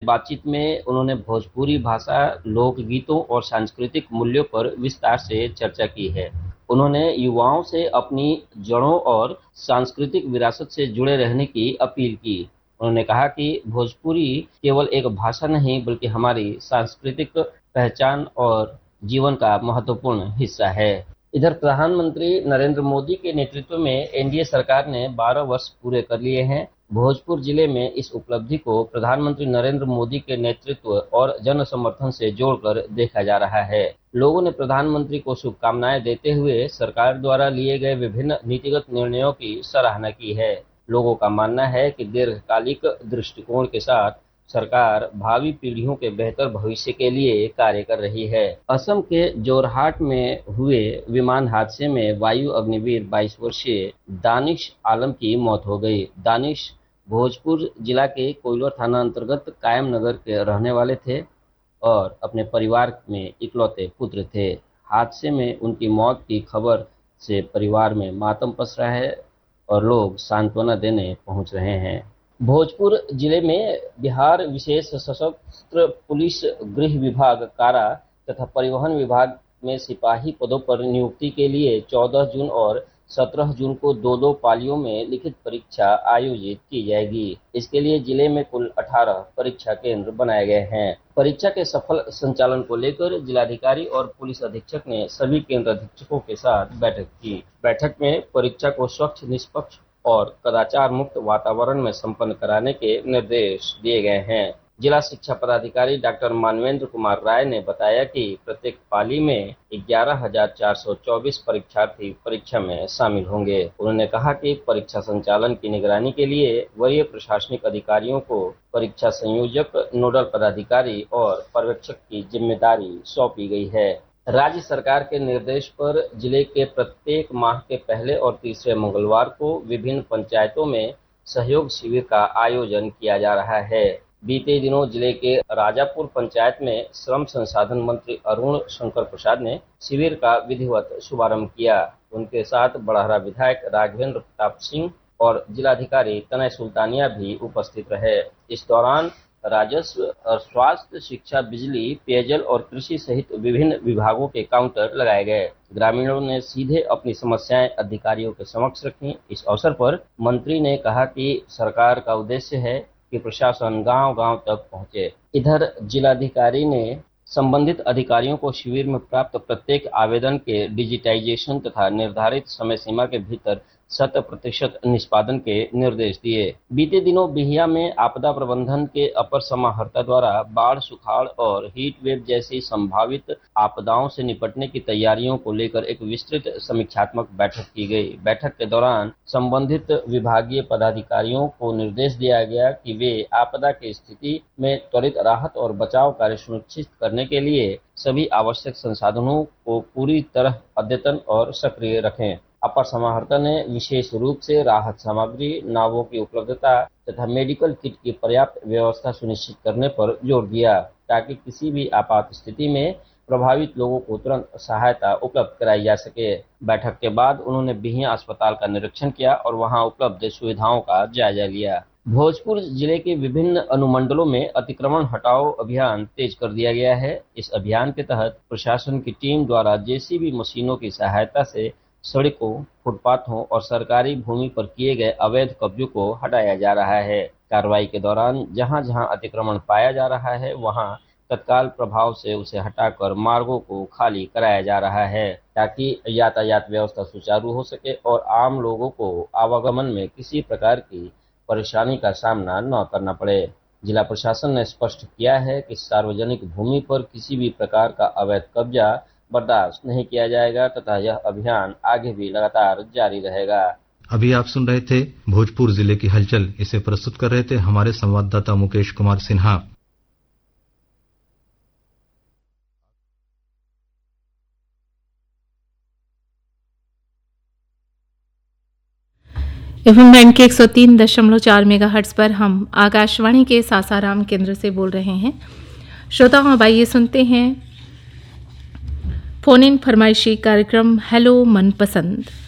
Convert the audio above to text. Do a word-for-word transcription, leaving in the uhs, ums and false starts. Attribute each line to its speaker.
Speaker 1: बातचीत में उन्होंने भोजपुरी भाषा, लोकगीतों और सांस्कृतिक मूल्यों पर विस्तार से चर्चा की है। उन्होंने युवाओं से अपनी जड़ों और सांस्कृतिक विरासत से जुड़े रहने की अपील की। उन्होंने कहा कि भोजपुरी केवल एक भाषा नहीं बल्कि हमारी सांस्कृतिक पहचान और जीवन का महत्वपूर्ण हिस्सा है। इधर प्रधानमंत्री नरेंद्र मोदी के नेतृत्व में एनडीए सरकार ने बारह वर्ष पूरे कर लिए हैं। भोजपुर जिले में इस उपलब्धि को प्रधानमंत्री नरेंद्र मोदी के नेतृत्व और जन समर्थन से जोड़कर देखा जा रहा है। लोगों ने प्रधानमंत्री को शुभकामनाएं देते हुए सरकार द्वारा लिए गए विभिन्न नीतिगत निर्णयों की सराहना की है। लोगों का मानना है कि दीर्घकालिक दृष्टिकोण के साथ सरकार भावी पीढ़ियों के बेहतर भविष्य के लिए कार्य कर रही है। असम के जोरहाट में हुए विमान हादसे में वायु अग्निवीर बाईस वर्षीय दानिश आलम की मौत हो गई। दानिश भोजपुर जिला के कोइलवर थाना अंतर्गत कायम नगर के रहने वाले थे और अपने परिवार में इकलौते पुत्र थे। हादसे में उनकी मौत की खबर से परिवार में मातम पस रहा है और लोग सांत्वना देने पहुंच रहे हैं। भोजपुर जिले में बिहार विशेष सशस्त्र पुलिस, गृह विभाग, कारा तथा परिवहन विभाग में सिपाही पदों पर नियुक्ति के लिए चौदह जून और सत्रह जून को दो दो पालियों में लिखित परीक्षा आयोजित की जाएगी। इसके लिए जिले में कुल अठारह परीक्षा केंद्र बनाए गए हैं। परीक्षा के सफल संचालन को लेकर जिलाधिकारी और पुलिस अधीक्षक ने सभी केंद्र अधीक्षकों के साथ बैठक की। बैठक में परीक्षा को स्वच्छ, निष्पक्ष और कदाचार मुक्त वातावरण में संपन्न कराने के निर्देश दिए गए हैं। जिला शिक्षा पदाधिकारी डॉक्टर मानवेंद्र कुमार राय ने बताया कि प्रत्येक पाली में ग्यारह हजार चार सौ चौबीस परीक्षार्थी परीक्षा में शामिल होंगे। उन्होंने कहा कि परीक्षा संचालन की निगरानी के लिए वरीय प्रशासनिक अधिकारियों को परीक्षा संयोजक, नोडल पदाधिकारी और पर्यवेक्षक की जिम्मेदारी सौंपी गई है। राज्य सरकार के निर्देश पर जिले के प्रत्येक माह के पहले और तीसरे मंगलवार को विभिन्न पंचायतों में सहयोग शिविर का आयोजन किया जा रहा है। बीते दिनों जिले के राजापुर पंचायत में श्रम संसाधन मंत्री अरुण शंकर प्रसाद ने शिविर का विधिवत शुभारंभ किया। उनके साथ बड़हरा विधायक राघवेंद्र प्रताप सिंह और जिलाधिकारी तनय सुल्तानिया भी उपस्थित रहे। इस दौरान राजस्व और स्वास्थ्य, शिक्षा, बिजली, पेयजल और कृषि सहित विभिन्न विभागों के काउंटर लगाए गए। ग्रामीणों ने सीधे अपनी समस्याएं अधिकारियों के समक्ष रखी। इस अवसर पर मंत्री ने कहा कि सरकार का उद्देश्य है कि प्रशासन गांव-गांव तक पहुंचे। इधर जिलाधिकारी ने संबंधित अधिकारियों को शिविर में प्राप्त प्रत्येक आवेदन के डिजिटाइजेशन तथा निर्धारित समय सीमा के भीतर शत प्रतिशत निष्पादन के निर्देश दिए। बीते दिनों बिहिया में आपदा प्रबंधन के अपर समाहर्ता द्वारा बाढ़, सुखाड़ और हीट वेव जैसी संभावित आपदाओं से निपटने की तैयारियों को लेकर एक विस्तृत समीक्षात्मक बैठक की गई। बैठक के दौरान संबंधित विभागीय पदाधिकारियों को निर्देश दिया गया कि वे आपदा की स्थिति में त्वरित राहत और बचाव कार्य सुनिश्चित करने के लिए सभी आवश्यक संसाधनों को पूरी तरह अद्यतन और सक्रिय रखें। अपर समाहर्ता ने विशेष रूप से राहत सामग्री, नावों की उपलब्धता तथा मेडिकल किट की पर्याप्त व्यवस्था सुनिश्चित करने पर जोर दिया ताकि किसी भी आपात स्थिति में प्रभावित लोगों को तुरंत सहायता उपलब्ध कराई जा सके। बैठक के बाद उन्होंने बिहिया अस्पताल का निरीक्षण किया और वहां उपलब्ध सुविधाओं का जायजा लिया। भोजपुर जिले के विभिन्न अनुमंडलों में अतिक्रमण हटाओ अभियान तेज कर दिया गया है। इस अभियान के तहत प्रशासन की टीम द्वारा जेसीबी मशीनों की सहायता से सड़कों, फुटपाथों और सरकारी भूमि पर किए गए अवैध कब्जों को हटाया जा रहा है। कार्रवाई के दौरान जहां जहां अतिक्रमण पाया जा रहा है वहां तत्काल प्रभाव से उसे हटाकर मार्गों को खाली कराया जा रहा है ताकि यातायात व्यवस्था सुचारू हो सके और आम लोगों को आवागमन में किसी प्रकार की परेशानी का सामना न करना पड़े। जिला प्रशासन ने स्पष्ट किया है कि सार्वजनिक भूमि पर किसी भी प्रकार का अवैध कब्जा बर्दाश्त नहीं किया जाएगा तथा यह अभियान आगे भी लगातार जारी रहेगा।
Speaker 2: अभी आप सुन रहे थे भोजपुर जिले की हलचल। इसे प्रस्तुत कर रहे थे हमारे संवाददाता मुकेश कुमार सिन्हा।
Speaker 3: एफएम बैंड के एक सौ तीन दशमलव चार मेगाहर्ट्ज पर हम आकाशवाणी के सासाराम केंद्र से बोल रहे हैं। श्रोताओं, अब आइए सुनते हैं फोन इन फरमाइशी कार्यक्रम हेलो मनपसंद।